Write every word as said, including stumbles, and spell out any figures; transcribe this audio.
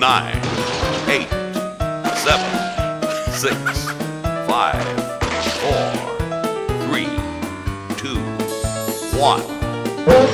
nine, eight, seven, six, five, four, three, two, one.